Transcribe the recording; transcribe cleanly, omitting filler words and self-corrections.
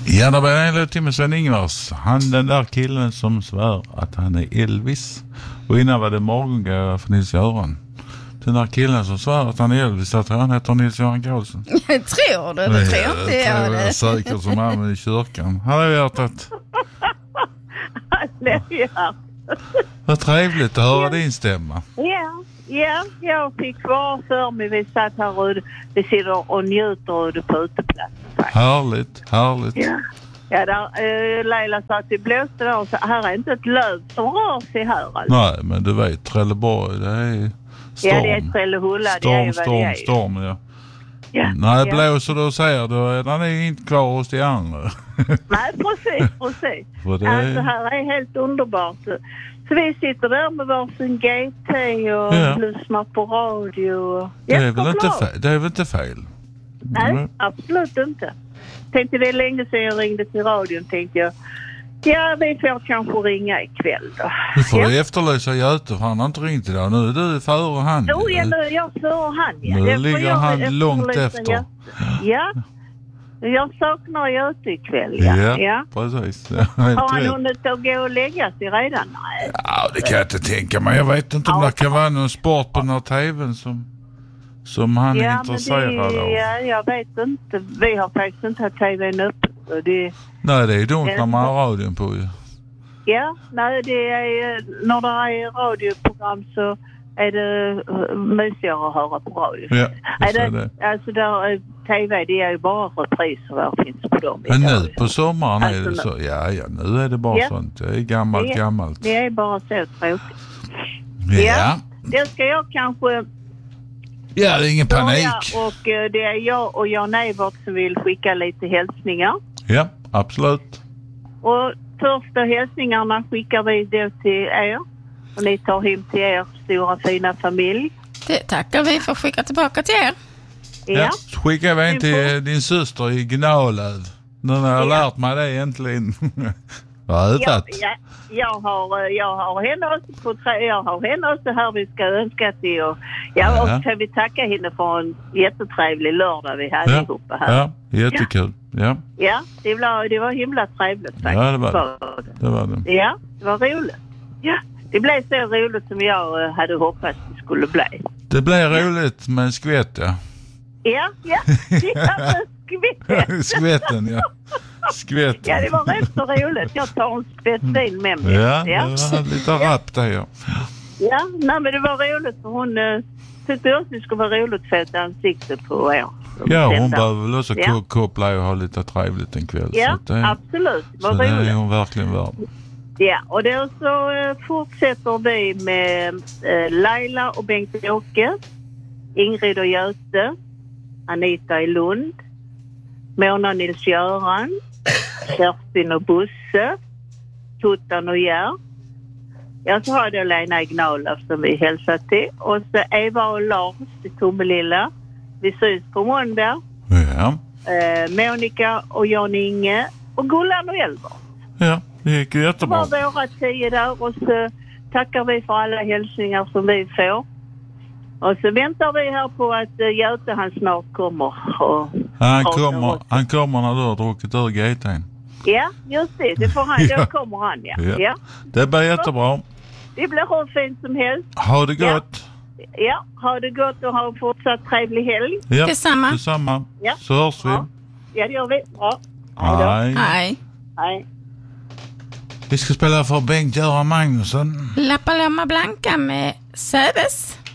Ja, det var en till med Sven-Ingvars. Han, den där killen som svär att han är Elvis. Och innan var det Morgongåva för Nils-Göran. Den där killen som svär att han är Elvis, att han heter Nils-Göran Karlsson. Tror du? Det tror inte jag. Det är säkert som han i kyrkan. Han har hjärtat. Vad trevligt att höra din stämma. Ja, jag fick vara för mig. Vi satt här och vi sitter och njuter på uteplatsen. Härligt. Ja, där Leila sa att det blåste där och så här är inte ett löv som rör sig här. Alltså. Nej, men du vet, Trelleborg, det är storm. Ja, det är Trellehulla, det är vad det är. Storm, ja. När det blåser då säger då är den inte kvar hos de andra. Nej, precis. För det... Alltså här är helt underbart. Så vi sitter där med varsin GT och lyssnar på radio. Det är väl inte fel? Nej, absolut inte. Tänkte det är länge sedan jag ringde till radion, tänkte jag. Ja, vi får kanske ringa ikväll då. Du får efterlysa Göte, för han har inte ringt idag. Nu är du före han. Nu är jag före han, ja. Nu ligger han långt efter. Ja. Jag saknar Göte ikväll, ja. Precis. Har han hunnit att gå och lägga sig redan? Nej. Ja, det kan jag inte tänka mig. Jag vet inte om det kan vara någon sport på den här tvn som han är intresserad av. Ja, jag vet inte. Vi har faktiskt inte haft tvn uppe. Nej, det är dumt när man har radion på ju. Ja, nej, det är när det är radioprogram så är det mysigare att höra på radio. Ja, alltså där, tv, det är ju bara repriser där finns på dem. Men nu på sommaren är det så. Ja, nu är det bara sånt. Det är gammalt. Det är bara så tråkigt. Ja. Det ska jag kanske... Ja, det är ingen panik. Och det är jag och Jan Evert som vill skicka lite hälsningar. Ja, absolut. Och första hälsningarna skickar vi då till er. Och ni tar hem till er stora fina familj. Det tackar vi för att skicka tillbaka till er. Ja. Skickar vi en till din syster i Gnalöv. Nu har jag lärt mig det egentligen. Vad jag har henne också jag har henne också här vi ska önska till. Och och kan vi tacka henne för en jättetrevlig lördag vi hade ihop här. Ja, jättekul. Ja, det var himla trevligt faktiskt. Ja, det var det. Ja, det var roligt. Ja, det blev så roligt som jag hade hoppats det skulle bli. Det blev roligt med en skvätt, Ja, skvätten, ja. Skvätten. Ja, det var rätt så roligt. Jag tar en skvättvin med mig. Ja, det var lite rapp där, Ja, nej, men det var roligt för hon tyckte också det skulle vara roligt för ett ansikte på er. Ja, hon behöver väl också koppla och ha lite trevligt en kväll. Ja, så det, absolut. Så det är hon verkligen värd. Ja, och då så fortsätter vi med Laila och Bengt-Åke, Ingrid och Göte, Anita i Lund, Mona Nils-Göran, Kerstin och Busse, Tuttan och Gär. Ja, så har jag Lena i Gnalöv som vi hälsar till. Och så Eva och Lars i Tomelilla. Vi syns på måndag. Ja. Monica och Jan-Inge och Gullan och Elver. Ja, det gick ju jättebra. Det var våra 10 där och så tackar vi för alla hälsningar som vi får. Och så väntar vi här på att Göte han snart kommer. Han kommer när du har druckit ur GT:n. Ja, just det. Det får han. Då kommer han, ja. Det blir jättebra. Det blir hur fint som helst. Ha det gott. Ja, ha det gott och ha en fortsatt trevlig helg. Ja, detsamma. Ja. Så hörs vi. Ja, det gör vi. Bra. Hej. Vi ska spela för Bengt-Göran Magnusson. La Paloma Blanca med Säves.